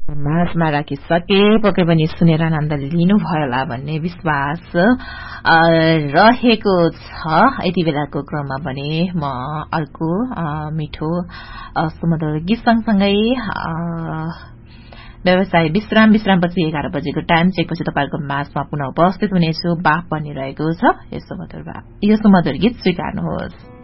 माझमा राखिसके पक्कै पनि सुनेर आनन्द लिनुभयो होला भन्ने विश्वास रहेको छ। यति बेलाको क्रममा भने म अर्को मिठो सुमधुर गीत सँगसँगै व्यवसाय विश्रामपछि 11 बजेको टाइम चेकपछि तपाईहरुको माझमा पुनः उपस्थित हुनेछु। बाफ बनिरहेको छ यो सुमधुर गीत स्वीकार्नुहोस्।